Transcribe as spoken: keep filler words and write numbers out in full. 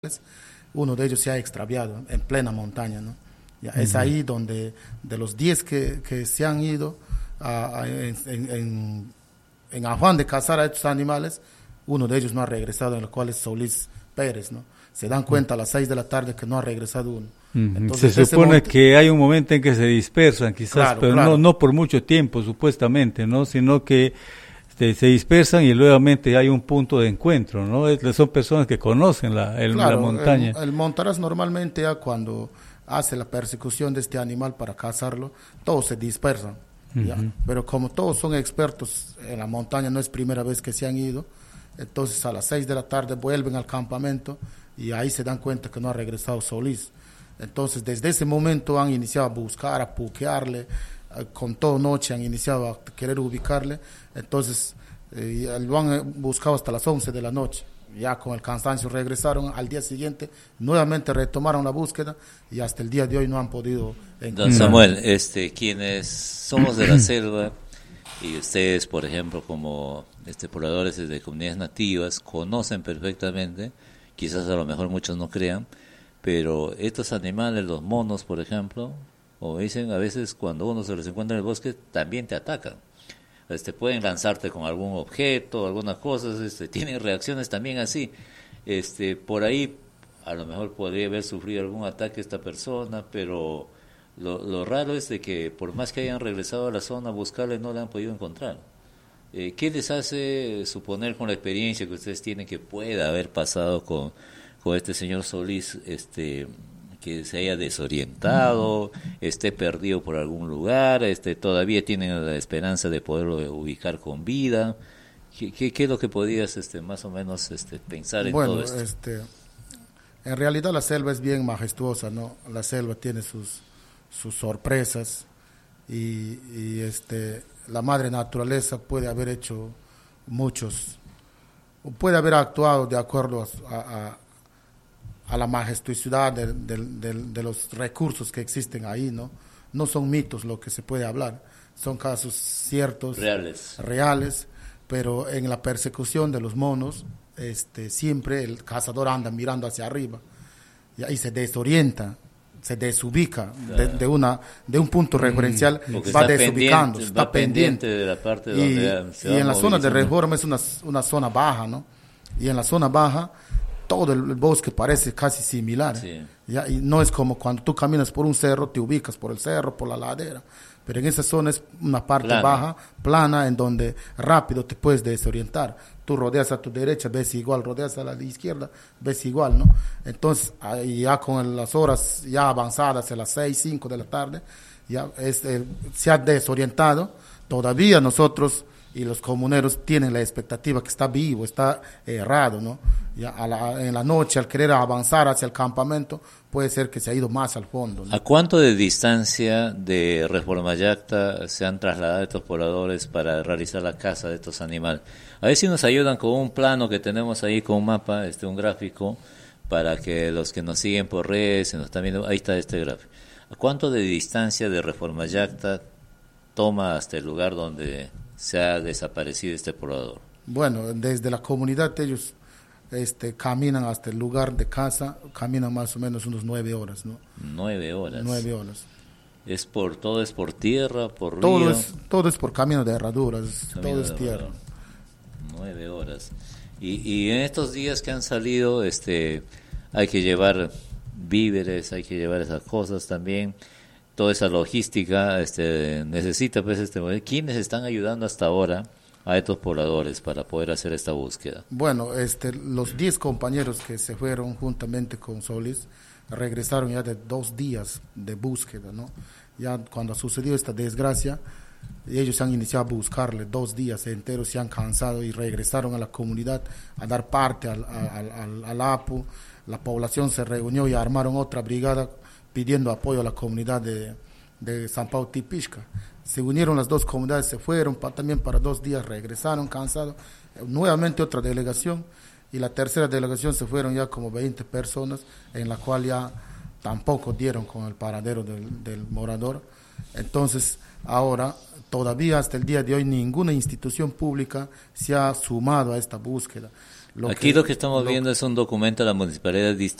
uno de ellos se ha extraviado en plena montaña, ¿no? Ya, uh-huh. Es ahí donde de los diez que, que se han ido a, a, en, en, en afán de cazar a estos animales, uno de ellos no ha regresado, en el cual es Solís Pérez, ¿no? Se dan cuenta a las seis de la tarde que no ha regresado uno. Uh-huh. Entonces, se supone monte... que hay un momento en que se dispersan, quizás, claro, pero claro. No, no por mucho tiempo, supuestamente, ¿no? Sino que este, se dispersan y nuevamente hay un punto de encuentro, ¿no? Es, son personas que conocen la, el, claro, la montaña. El, el montaraz normalmente ya cuando hace la persecución de este animal para cazarlo, todos se dispersan, uh-huh. ¿ya? Pero como todos son expertos en la montaña, no es primera vez que se han ido, entonces a las seis de la tarde vuelven al campamento y ahí se dan cuenta que no ha regresado Solís. Entonces desde ese momento han iniciado a buscar, a puquearle, con toda noche han iniciado a querer ubicarle, entonces eh, lo han buscado hasta las once de la noche. Ya con el cansancio regresaron, al día siguiente nuevamente retomaron la búsqueda y hasta el día de hoy no han podido encontrar. Don Samuel, este, quienes somos de la selva y ustedes, por ejemplo, como este, pobladores de comunidades nativas, conocen perfectamente, quizás a lo mejor muchos no crean, pero estos animales, los monos, por ejemplo, como dicen, a veces cuando uno se los encuentra en el bosque, también te atacan. Este, pueden lanzarte con algún objeto, algunas cosas, este, tienen reacciones también así. Este, por ahí, a lo mejor podría haber sufrido algún ataque esta persona, pero lo, lo raro es de que por más que hayan regresado a la zona a buscarle, no la han podido encontrar. Eh, ¿Qué les hace suponer con la experiencia que ustedes tienen que pueda haber pasado con, con este señor Solís, este, que se haya desorientado, esté perdido por algún lugar, este, todavía tienen la esperanza de poderlo ubicar con vida? ¿Qué, qué, qué es lo que podías este, más o menos este, pensar en bueno, todo esto? Este, en realidad la selva es bien majestuosa, ¿no? La selva tiene sus, sus sorpresas y, y este, la madre naturaleza puede haber hecho muchos, puede haber actuado de acuerdo a, a a la majestuosidad de, de, de, de los recursos que existen ahí, ¿no? No son mitos lo que se puede hablar, son casos ciertos, reales, reales, pero en la persecución de los monos, este, siempre el cazador anda mirando hacia arriba y ahí se desorienta, se desubica, claro. de, de, una, de un punto referencial, mm, va desubicando, pendiente, está va pendiente de la parte donde y, se y va en la zona de movilizando. Reforma es una, una zona baja, ¿no? Y en la zona baja todo el bosque parece casi similar, ¿eh? Sí. ¿Ya? Y no es como cuando tú caminas por un cerro, te ubicas por el cerro, por la ladera, pero en esa zona es una parte plana. baja, plana, en donde rápido te puedes desorientar. Tú rodeas a tu derecha, ves igual, rodeas a la izquierda, ves igual, ¿no? Entonces, ya con las horas ya avanzadas, a las seis, cinco de la tarde, ya es, eh, se ha desorientado. Todavía nosotros y los comuneros tienen la expectativa que está vivo, está errado, ¿no? Ya a la, en la noche, al querer avanzar hacia el campamento, puede ser que se ha ido más al fondo, ¿no? ¿A cuánto de distancia de Reforma Yacta se han trasladado estos pobladores para realizar la caza de estos animales? A ver si nos ayudan con un plano que tenemos ahí, con un mapa, este, un gráfico, para que los que nos siguen por redes, se nos están viendo, ahí está este gráfico. ¿A cuánto de distancia de Reforma Yacta toma hasta el lugar donde se ha desaparecido este poblador? Bueno, desde la comunidad ellos este, caminan hasta el lugar de casa, caminan más o menos unos nueve horas, ¿no? Nueve horas. Nueve horas. ¿Es por, todo es por tierra, por todo río? Es, todo es por camino de herraduras, camino todo es de tierra. Herradura. Nueve horas. Y, y en estos días que han salido, este, hay que llevar víveres, hay que llevar esas cosas también. Toda esa logística este, necesita, pues, este, ¿quiénes están ayudando hasta ahora a estos pobladores para poder hacer esta búsqueda? Bueno, este, los diez compañeros que se fueron juntamente con Solís regresaron ya de dos días de búsqueda, ¿no? Ya cuando sucedió esta desgracia, ellos han iniciado a buscarle dos días enteros, se han cansado y regresaron a la comunidad a dar parte al, al, al, al A P U. La población se reunió y armaron otra brigada pidiendo apoyo a la comunidad de, de San Pau Tipisca. Se unieron las dos comunidades, se fueron pa, también para dos días, regresaron cansados, nuevamente otra delegación, y la tercera delegación se fueron ya como veinte personas, en la cual ya tampoco dieron con el paradero del, del morador. Entonces, ahora, todavía hasta el día de hoy, ninguna institución pública se ha sumado a esta búsqueda. Lo Aquí que, lo que estamos lo, viendo es un documento de la Municipalidad